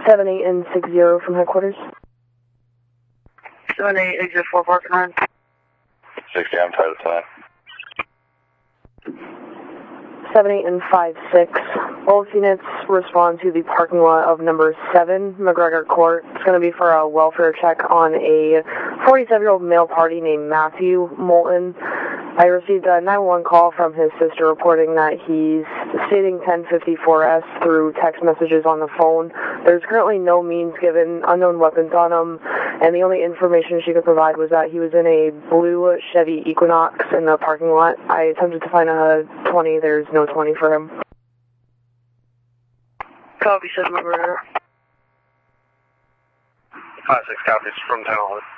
78 and 60 from headquarters. 78, exit 4, park 9. 60, I'm tired of time. 78 and 56. Both units respond to the parking lot of number 7, McGregor Court. It's going to be for a welfare check on a 47-year-old male party named Matthew Moulton. I received a 911 call from his sister reporting that he's stating 1054S through text messages on the phone. There's currently no means given, unknown weapons on him, and the only information she could provide was that he was in a blue Chevy Equinox in the parking lot. I attempted to find a 20. There's no 20 for him. Copy, 7 McGregor. 5-6 copies from Town Hall.